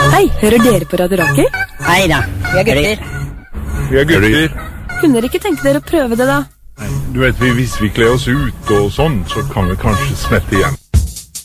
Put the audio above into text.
Hei, hører dere på Radio Rocky? Neida, vi er gutter. Vi er gutter. Kunne dere ikke tenke dere å prøve det da? Du vet, hvis vi kler oss ut og sånn, så kan vi kanskje smette igjen.